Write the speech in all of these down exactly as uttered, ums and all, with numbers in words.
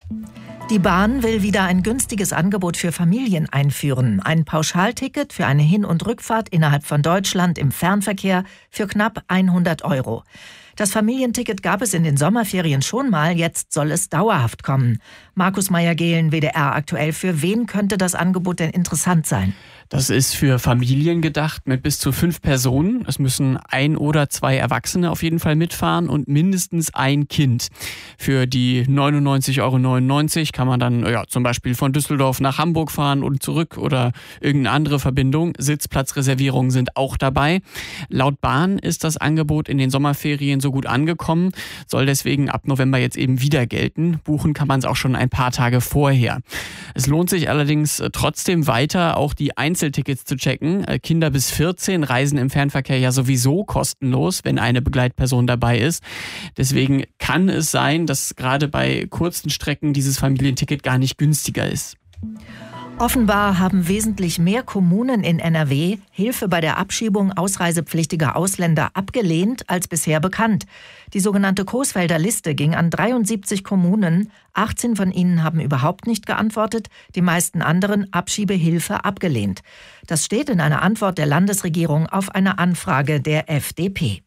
Die Bahn will wieder ein günstiges Angebot für Familien einführen. Ein Pauschalticket für eine Hin- und Rückfahrt innerhalb von Deutschland im Fernverkehr für knapp hundert Euro. Das Familienticket gab es in den Sommerferien schon mal, jetzt soll es dauerhaft kommen. Markus Meyer-Gehlen, W D R aktuell. Für wen könnte das Angebot denn interessant sein? Das ist für Familien gedacht mit bis zu fünf Personen. Es müssen ein oder zwei Erwachsene auf jeden Fall mitfahren und mindestens ein Kind. Für die neunundneunzig Euro neunundneunzig kann man dann ja, zum Beispiel von Düsseldorf nach Hamburg fahren und zurück oder irgendeine andere Verbindung. Sitzplatzreservierungen sind auch dabei. Laut Bahn ist das Angebot in den Sommerferien so gut angekommen, soll deswegen ab November jetzt eben wieder gelten. Buchen kann man es auch schon ein paar Tage vorher. Es lohnt sich allerdings trotzdem weiter, auch die Einzeltickets zu checken. Kinder bis vierzehn reisen im Fernverkehr ja sowieso kostenlos, wenn eine Begleitperson dabei ist. Deswegen kann es sein, dass gerade bei kurzen Strecken dieses Familienticket gar nicht günstiger ist. Offenbar haben wesentlich mehr Kommunen in N R W Hilfe bei der Abschiebung ausreisepflichtiger Ausländer abgelehnt als bisher bekannt. Die sogenannte Coesfelder Liste ging an dreiundsiebzig Kommunen. achtzehn von ihnen haben überhaupt nicht geantwortet, die meisten anderen Abschiebehilfe abgelehnt. Das steht in einer Antwort der Landesregierung auf eine Anfrage der F D P.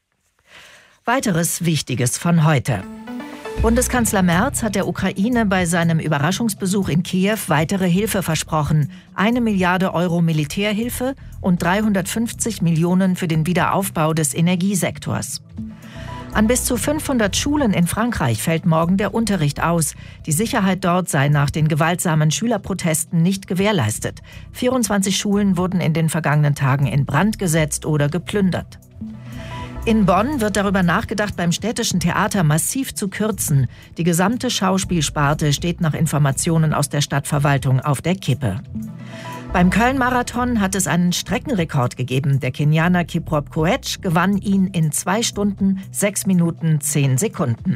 Weiteres Wichtiges von heute. Bundeskanzler Merz hat der Ukraine bei seinem Überraschungsbesuch in Kiew weitere Hilfe versprochen. Eine Milliarde Euro Militärhilfe und dreihundertfünfzig Millionen für den Wiederaufbau des Energiesektors. An bis zu fünfhundert Schulen in Frankreich fällt morgen der Unterricht aus. Die Sicherheit dort sei nach den gewaltsamen Schülerprotesten nicht gewährleistet. vierundzwanzig Schulen wurden in den vergangenen Tagen in Brand gesetzt oder geplündert. In Bonn wird darüber nachgedacht, beim Städtischen Theater massiv zu kürzen. Die gesamte Schauspielsparte steht nach Informationen aus der Stadtverwaltung auf der Kippe. Beim Köln-Marathon hat es einen Streckenrekord gegeben. Der Kenianer Kiprop Koech gewann ihn in zwei Stunden, sechs Minuten, zehn Sekunden.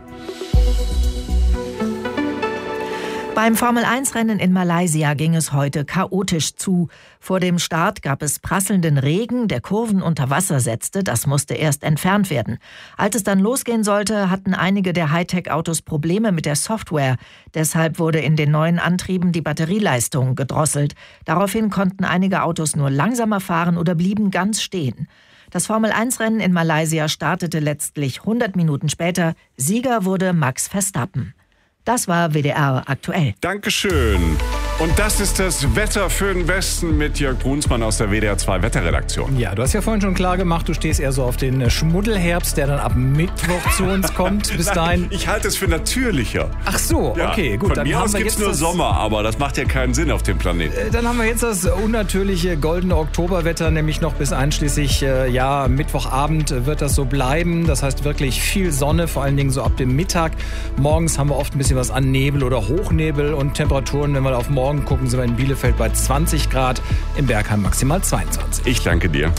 Beim Formel eins Rennen in Malaysia ging es heute chaotisch zu. Vor dem Start gab es prasselnden Regen, der Kurven unter Wasser setzte. Das musste erst entfernt werden. Als es dann losgehen sollte, hatten einige der Hightech-Autos Probleme mit der Software. Deshalb wurde in den neuen Antrieben die Batterieleistung gedrosselt. Daraufhin konnten einige Autos nur langsamer fahren oder blieben ganz stehen. Das Formel eins Rennen in Malaysia startete letztlich hundert Minuten später. Sieger wurde Max Verstappen. Das war W D R aktuell. Dankeschön. Und das ist das Wetter für den Westen mit Jörg Brunsmann aus der W D R zwei Wetterredaktion. Ja, du hast ja vorhin schon klar gemacht, du stehst eher so auf den Schmuddelherbst, der dann ab Mittwoch zu uns kommt. Bis dahin. Ich halte es für natürlicher. Ach so, okay, ja, gut. Von dann mir haben aus wir gibt es jetzt nur das, Sommer, aber das macht ja keinen Sinn auf dem Planeten. Äh, dann haben wir jetzt das unnatürliche goldene Oktoberwetter, nämlich noch bis einschließlich äh, ja, Mittwochabend wird das so bleiben. Das heißt wirklich viel Sonne, vor allen Dingen so ab dem Mittag. Morgens haben wir oft ein bisschen was an Nebel oder Hochnebel und Temperaturen, wenn wir auf morgen gucken, sind wir in Bielefeld bei zwanzig Grad, in Bergheim maximal zweiundzwanzig. Ich danke dir.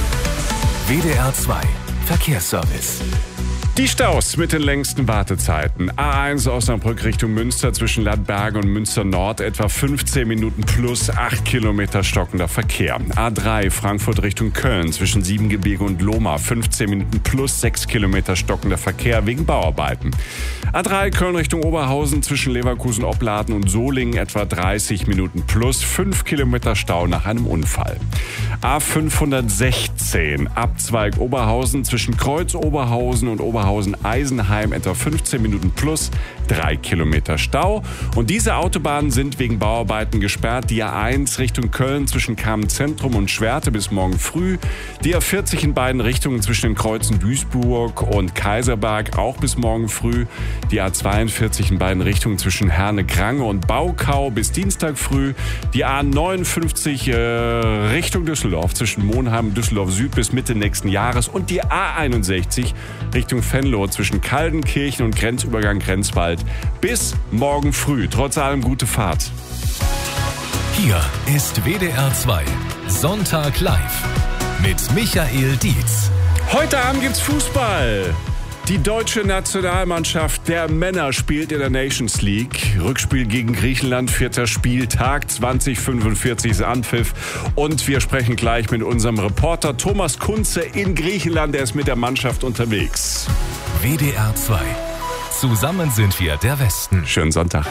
W D R zwei Verkehrsservice. Die Staus mit den längsten Wartezeiten. A eins Osnabrück Richtung Münster zwischen Ladberge und Münster Nord etwa fünfzehn Minuten plus acht Kilometer stockender Verkehr. A drei Frankfurt Richtung Köln zwischen Siebengebirge und Lohmar fünfzehn Minuten plus sechs Kilometer stockender Verkehr wegen Bauarbeiten. A drei Köln Richtung Oberhausen zwischen Leverkusen, Opladen und Solingen etwa dreißig Minuten plus fünf Kilometer Stau nach einem Unfall. A fünfhundertsechzehn Abzweig Oberhausen zwischen Kreuz Oberhausen und Oberhausen Eisenheim etwa fünfzehn Minuten plus drei Kilometer Stau. Und diese Autobahnen sind wegen Bauarbeiten gesperrt. Die A eins Richtung Köln zwischen Kamen-Zentrum und Schwerte bis morgen früh. Die A vierzig in beiden Richtungen zwischen den Kreuzen Duisburg und Kaiserberg auch bis morgen früh. Die A zweiundvierzig in beiden Richtungen zwischen Herne-Grange und Baukau bis Dienstag früh. Die A neunundfünfzig äh, Richtung Düsseldorf zwischen Monheim und Düsseldorf Süd bis Mitte nächsten Jahres. Und die A einundsechzig Richtung Venlo zwischen Kaldenkirchen und Grenzübergang Grenzwald bis morgen früh. Trotz allem gute Fahrt. Hier ist W D R zwei Sonntag live mit Michael Dietz. Heute Abend gibt's Fußball. Die deutsche Nationalmannschaft der Männer spielt in der Nations League. Rückspiel gegen Griechenland, vierter Spieltag, zwanzig fünfundvierzig ist Anpfiff. Und wir sprechen gleich mit unserem Reporter Thomas Kunze in Griechenland. Er ist mit der Mannschaft unterwegs. W D R zwei. Zusammen sind wir der Westen. Schönen Sonntag.